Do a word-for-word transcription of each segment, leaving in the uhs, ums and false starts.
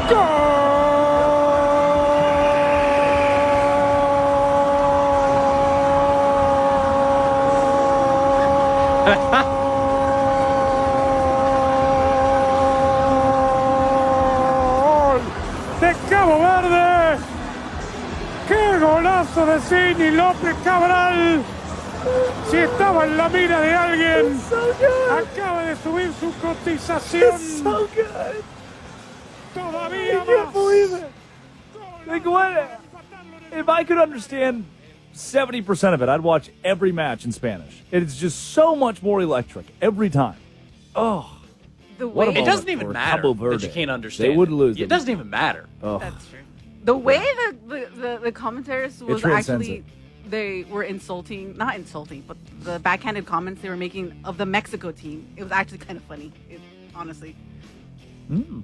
De Cabo Verde. ¡Qué golazo de Sidney López Cabral! Si estaba en la mira de alguien, so acaba de subir su cotización. It's so good. Todavía I can't más. believe it. Like, what? If I could understand seventy percent of it, I'd watch every match in Spanish. It's just so much more electric every time. Oh. The What a way It moment doesn't even for matter Cabo that Verde. you can't understand. They would it. lose It them. doesn't even matter. Oh. That's true. The way the the, the, the commentators was transcends actually, they were insulting, not insulting, but the backhanded comments they were making of the Mexico team. It was actually kind of funny, it, honestly. Mm.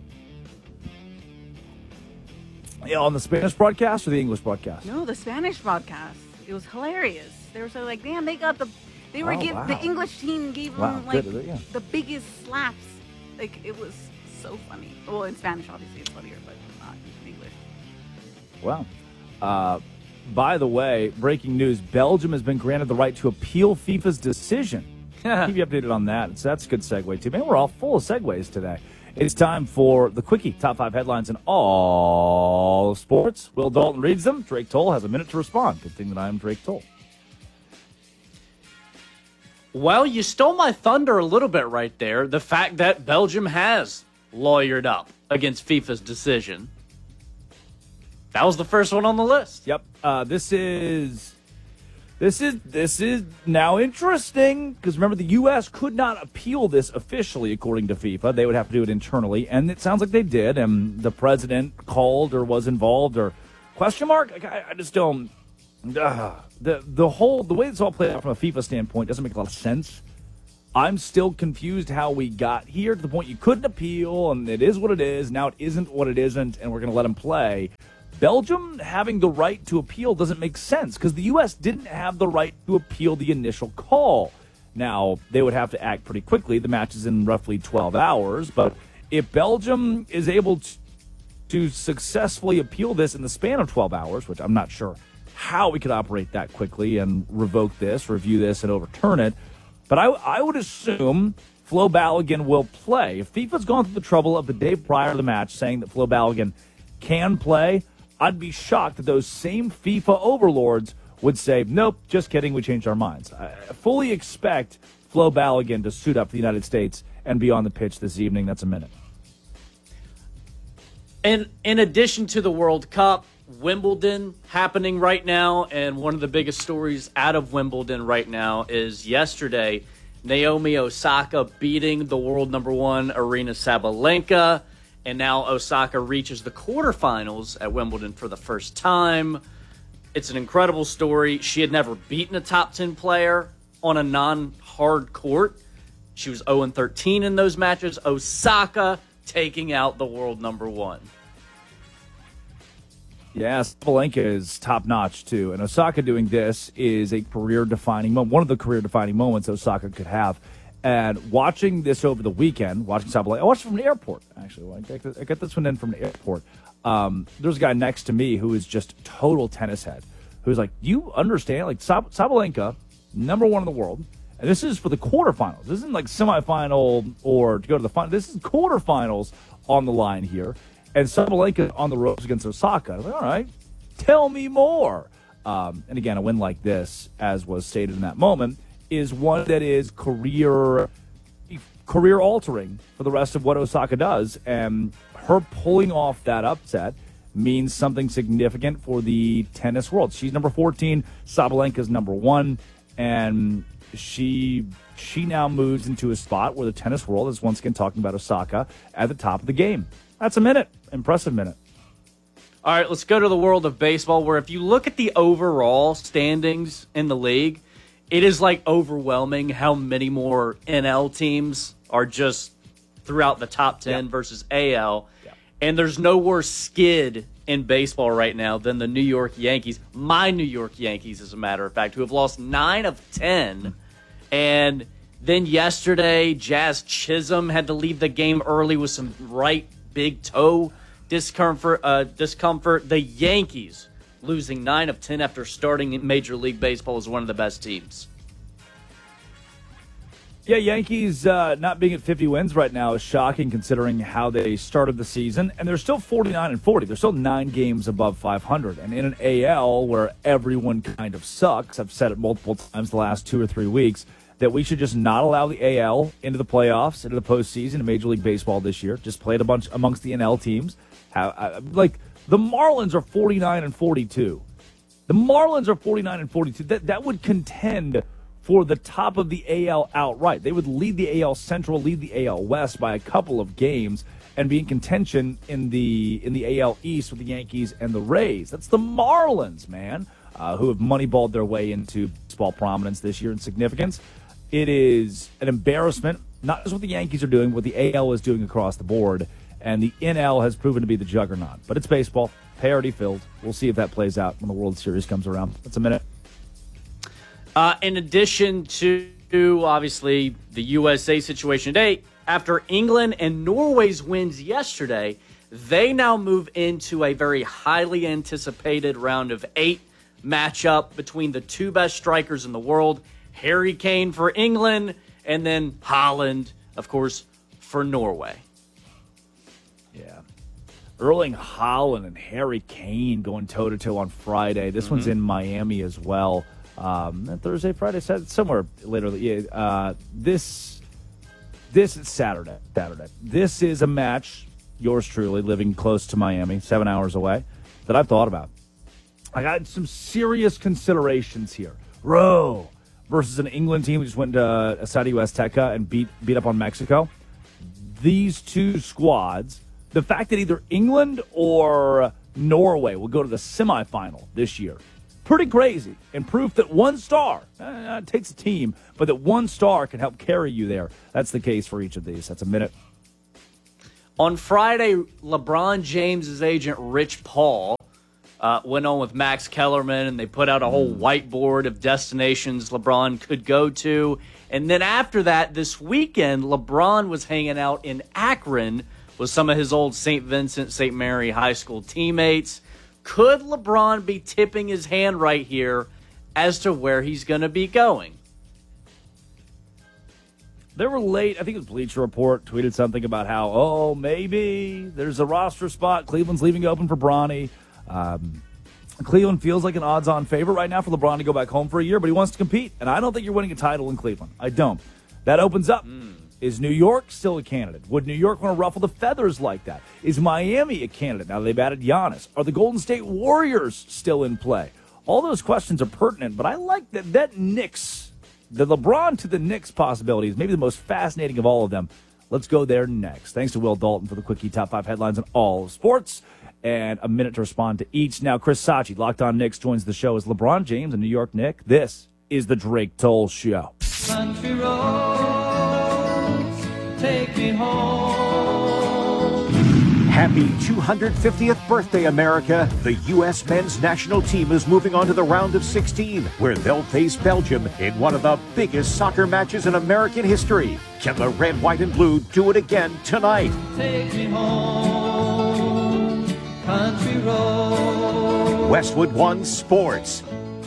Yeah, on the Spanish broadcast or the English broadcast? No, the Spanish broadcast. It was hilarious. They were so like, damn, they got the, they were Oh, give wow. the English team gave Wow, them like good, yeah. the biggest slaps. Like it was so funny. Well, in Spanish, obviously, it's funnier, but not in English. Wow. Uh, by the way, breaking news, Belgium has been granted the right to appeal FIFA's decision. Keep you updated on that. So that's a good segue, too. Man, we're all full of segues today. It's time for the Quickie, top five headlines in all sports. Will Dalton reads them. Drake Toll has a minute to respond. Good thing that I am Drake Toll. Well, you stole my thunder a little bit right there. The fact that Belgium has lawyered up against FIFA's decision. That was the first one on the list. Yep. Uh, this is this is this is now interesting because remember the U S could not appeal this officially according to FIFA. They would have to do it internally, and it sounds like they did. And the president called or was involved or question mark. Like, I, I just don't. Uh, the the whole the way this all played out from a FIFA standpoint doesn't make a lot of sense. I'm still confused how we got here to the point you couldn't appeal, and it is what it is. Now it isn't what it isn't, and we're going to let them play. Belgium having the right to appeal doesn't make sense because the U S didn't have the right to appeal the initial call. Now, they would have to act pretty quickly. The match is in roughly twelve hours, but if Belgium is able to, to successfully appeal this in the span of twelve hours, which I'm not sure how we could operate that quickly and revoke this, review this, and overturn it, but I, I would assume Flo Balogun will play. If FIFA's gone through the trouble of the day prior to the match saying that Flo Balogun can play, I'd be shocked that those same FIFA overlords would say, nope, just kidding, we changed our minds. I fully expect Flo Balogun to suit up for the United States and be on the pitch this evening. That's a minute. And in addition to the World Cup, Wimbledon happening right now, and one of the biggest stories out of Wimbledon right now is yesterday, Naomi Osaka beating the world number one Aryna Sabalenka. And now Osaka reaches the quarterfinals at Wimbledon for the first time. It's an incredible story. She had never beaten a top ten player on a non-hard court. She was oh and thirteen in those matches. Osaka taking out the world number one. Yeah, Sabalenka is top-notch, too. And Osaka doing this is a career-defining moment, one of the career-defining moments Osaka could have. And watching this over the weekend, watching Sabalenka, I watched it from the airport, actually. I got this, I got this one in from the airport. Um, there's a guy next to me who is just a total tennis head, who's like, you understand? Like, Sab- Sabalenka, number one in the world, and this is for the quarterfinals. This isn't like semifinal or to go to the final. This is quarterfinals on the line here. And Sabalenka on the ropes against Osaka. I'm like, all right, tell me more. Um, and again, a win like this, as was stated in that moment, is one that is career career altering for the rest of what Osaka does. And her pulling off that upset means something significant for the tennis world. She's number fourteen, Sabalenka's number one, and she she now moves into a spot where the tennis world is once again talking about Osaka at the top of the game. That's a minute. Impressive minute. All right, let's go to the world of baseball, where if you look at the overall standings in the league, it is like overwhelming how many more N L teams are just throughout the top ten yep. versus A L. Yep. And there's no worse skid in baseball right now than the New York Yankees. My New York Yankees, as a matter of fact, who have lost nine of ten. And then yesterday, Jazz Chisholm had to leave the game early with some right big toe discomfort. Uh, discomfort. The Yankees losing nine of ten after starting in Major League Baseball as one of the best teams. Yeah, Yankees uh, not being at fifty wins right now is shocking considering how they started the season. And they're still forty-nine and forty. They're still nine games above five hundred. And in an A L where everyone kind of sucks, I've said it multiple times the last two or three weeks, that we should just not allow the A L into the playoffs, into the postseason in Major League Baseball this year. Just play it a bunch amongst the N L teams. How, uh, like, the Marlins are forty-nine and forty-two. The Marlins are forty-nine and forty-two. That, that would contend for the top of the A L outright. They would lead the A L Central, lead the A L West by a couple of games, and be in contention in the in the A L East with the Yankees and the Rays. That's the Marlins, man, uh, who have moneyballed their way into baseball prominence this year and significance. It is an embarrassment, not just what the Yankees are doing, but what the A L is doing across the board. And the N L has proven to be the juggernaut. But it's baseball, parity filled. We'll see if that plays out when the World Series comes around. That's a minute. Uh, in addition to, obviously, the U S A situation today, after England and Norway's wins yesterday, they now move into a very highly anticipated round of eight matchup between the two best strikers in the world, Harry Kane for England, and then Haaland, of course, for Norway. Yeah. Erling Haaland and Harry Kane going toe-to-toe on Friday. This mm-hmm. one's in Miami as well. Um, Thursday, Friday, Saturday, somewhere later. Yeah, uh, this this is Saturday. Saturday. This is a match, yours truly, living close to Miami, seven hours away, that I've thought about. I got some serious considerations here. Rowe versus an England team who just went to uh, Estadio Azteca and beat beat up on Mexico. These two squads, the fact that either England or Norway will go to the semifinal this year, pretty crazy, and proof that one star, uh, it takes a team, but that one star can help carry you there. That's the case for each of these. That's a minute. On Friday, LeBron James' agent, Rich Paul, uh, went on with Max Kellerman, and they put out a whole whiteboard of destinations LeBron could go to. And then after that, this weekend, LeBron was hanging out in Akron with some of his old Saint Vincent, Saint Mary high school teammates. Could LeBron be tipping his hand right here as to where he's going to be going? They were late. I think it was Bleacher Report tweeted something about how, oh, maybe there's a roster spot. Cleveland's leaving open for Bronny. Um, Cleveland feels like an odds-on favorite right now for LeBron to go back home for a year, but he wants to compete. And I don't think you're winning a title in Cleveland. I don't. That opens up. Mm. Is New York still a candidate? Would New York want to ruffle the feathers like that? Is Miami a candidate now that they've added Giannis? Are the Golden State Warriors still in play? All those questions are pertinent, but I like that that Knicks, the LeBron to the Knicks possibility is maybe the most fascinating of all of them. Let's go there next. Thanks to Will Dalton for the Quickie Top five headlines in all of sports, and a minute to respond to each. Now, Chris Sachi, Locked On Knicks, joins the show as LeBron James and New York Knick. This is the Drake Toll Show. Country roads, take me home. Happy two hundred fiftieth birthday, America. The U S men's national team is moving on to the round of sixteen, where they'll face Belgium in one of the biggest soccer matches in American history. Can the red, white, and blue do it again tonight? Take me home, country road. Westwood One Sports.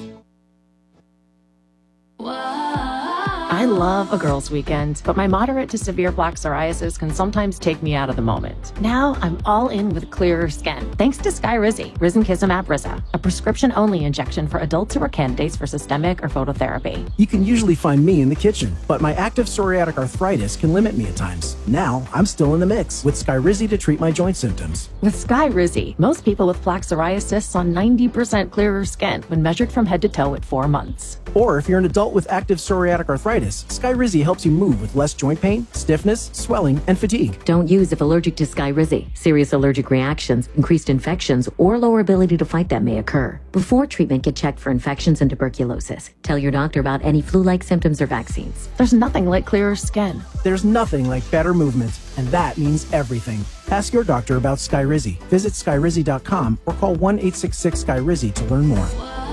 I love a girls' weekend, but my moderate to severe plaque psoriasis can sometimes take me out of the moment. Now I'm all in with clearer skin, thanks to Skyrizi, Risankizumab Risa, a prescription-only injection for adults who are candidates for systemic or phototherapy. You can usually find me in the kitchen, but my active psoriatic arthritis can limit me at times. Now I'm still in the mix with Skyrizi to treat my joint symptoms. With Skyrizi, most people with plaque psoriasis saw ninety percent clearer skin when measured from head to toe at four months. Or if you're an adult with active psoriatic arthritis, Skyrizi helps you move with less joint pain, stiffness, swelling, and fatigue. Don't use if allergic to Skyrizi. Serious allergic reactions, increased infections, or lower ability to fight them may occur. Before treatment, get checked for infections and tuberculosis. Tell your doctor about any flu-like symptoms or vaccines. There's nothing like clearer skin. There's nothing like better movement, and that means everything. Ask your doctor about Skyrizi. Visit Skyrizi dot com or call one eight six six Skyrizi to learn more.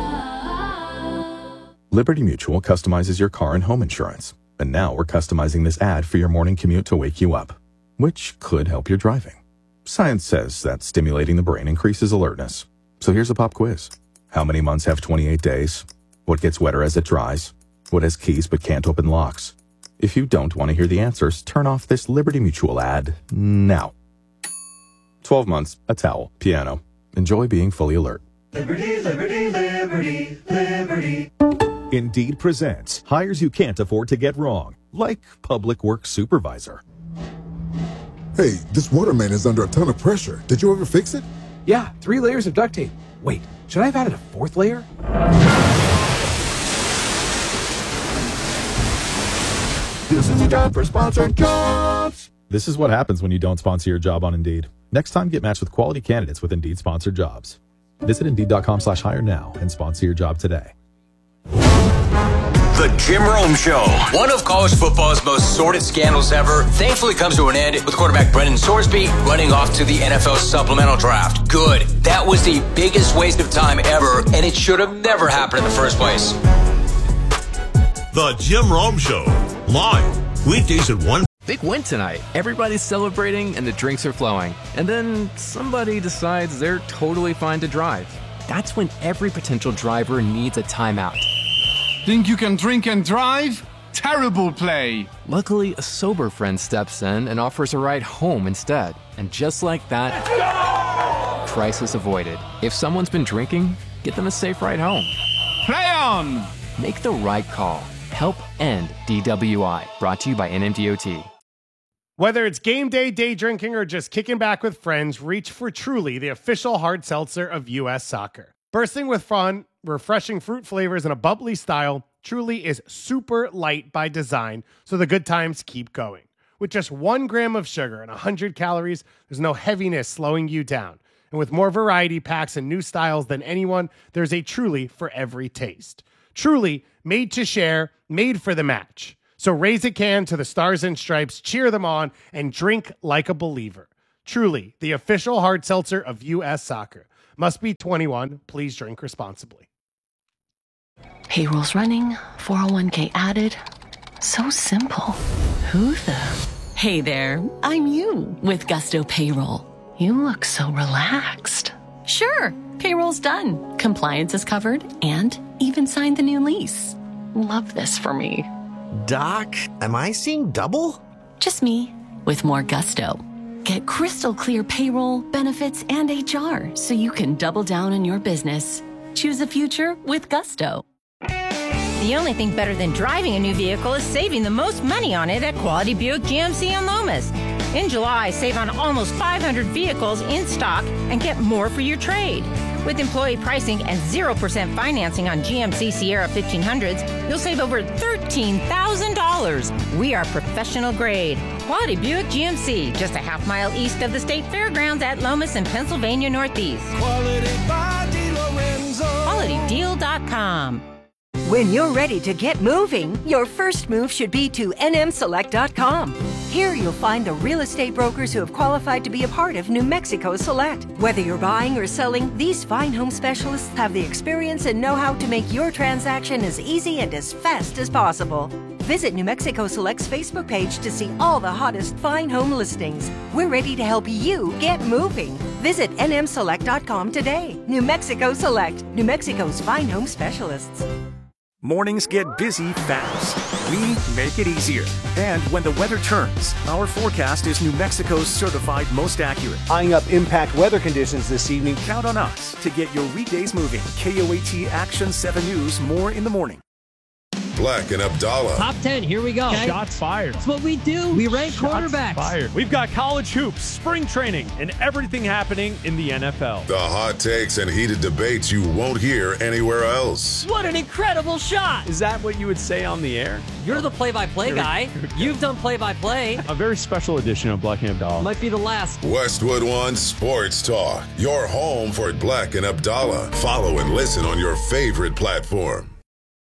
Liberty Mutual customizes your car and home insurance. And now we're customizing this ad for your morning commute to wake you up, which could help your driving. Science says that stimulating the brain increases alertness. So here's a pop quiz. How many months have twenty-eight days? What gets wetter as it dries? What has keys but can't open locks? If you don't want to hear the answers, turn off this Liberty Mutual ad now. twelve months, a towel, piano. Enjoy being fully alert. Liberty, liberty, liberty, liberty. Indeed presents hires you can't afford to get wrong, like public works supervisor. Hey, this water main is under a ton of pressure. Did you ever fix it? Yeah, three layers of duct tape. Wait, should I have added a fourth layer? This is a job for sponsored jobs. This is what happens when you don't sponsor your job on Indeed. Next time, get matched with quality candidates with Indeed sponsored jobs. Visit Indeed.com slash hire now and sponsor your job today. The Jim Rome Show. One of college football's most sordid scandals ever thankfully comes to an end with quarterback Brendan Sorsby running off to the N F L supplemental draft. Good. That was the biggest waste of time ever, and it should have never happened in the first place. The Jim Rome Show. Live. Weekdays at one. Big win tonight. Everybody's celebrating and the drinks are flowing. And then somebody decides they're totally fine to drive. That's when every potential driver needs a timeout. Think you can drink and drive? Terrible play. Luckily, a sober friend steps in and offers a ride home instead. And just like that, crisis avoided. If someone's been drinking, get them a safe ride home. Play on! Make the right call. Help end D W I. Brought to you by N M D O T. Whether it's game day, day drinking, or just kicking back with friends, reach for Truly, the official hard seltzer of U S Soccer. Bursting with fun, refreshing fruit flavors, and a bubbly style, Truly is super light by design, so the good times keep going. With just one gram of sugar and one hundred calories, there's no heaviness slowing you down. And with more variety packs and new styles than anyone, there's a Truly for every taste. Truly, made to share, made for the match. So raise a can to the Stars and Stripes, cheer them on, and drink like a believer. Truly, the official hard seltzer of U S Soccer. Must be twenty-one. Please drink responsibly. Payroll's running, four oh one k added. So simple. Who the? Hey there, I'm you with Gusto Payroll. You look so relaxed. Sure, payroll's done. Compliance is covered and even signed the new lease. Love this for me. Doc, am I seeing double? Just me with more gusto. Get crystal clear payroll, benefits, and H R so you can double down on your business. Choose a future with Gusto. The only thing better than driving a new vehicle is saving the most money on it at Quality Buick G M C in Lomas. In July, save on almost five hundred vehicles in stock and get more for your trade. With employee pricing and zero percent financing on G M C Sierra fifteen hundreds, you'll save over thirteen thousand dollars. We are professional grade. Quality Buick G M C, just a half mile east of the State Fairgrounds at Lomas in Pennsylvania Northeast. Quality by DeLorenzo. quality deal dot com. When you're ready to get moving, your first move should be to N M select dot com. Here you'll find the real estate brokers who have qualified to be a part of New Mexico Select. Whether you're buying or selling, these fine home specialists have the experience and know-how to make your transaction as easy and as fast as possible. Visit New Mexico Select's Facebook page to see all the hottest fine home listings. We're ready to help you get moving. Visit N M select dot com today. New Mexico Select, New Mexico's fine home specialists. Mornings get busy fast. We make it easier. And when the weather turns, our forecast is New Mexico's certified most accurate. Eyeing up impact weather conditions this evening. Count on us to get your weekdays moving. K O A T Action seven News, more in the morning. Black and Abdallah. Top ten, here we go. Okay. Shots fired. That's what we do. We rank Shots quarterbacks. Fired. We've got college hoops, spring training, and everything happening in the N F L. The hot takes and heated debates you won't hear anywhere else. What an incredible shot. Is that what you would say on the air? You're the play-by-play guy. You've done play-by-play. A very special edition of Black and Abdallah. Might be the last. Westwood One Sports Talk. Your home for Black and Abdallah. Follow and listen on your favorite platform.